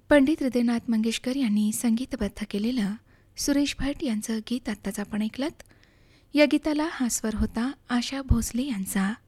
पंडित हृदयनाथ मंगेशकर यांनी संगीतबद्ध केलेलं सुरेश भट यांचं गीत आत्ताच आपण ऐकलंत. या गीताला हा स्वर होता आशा भोसले यांचा.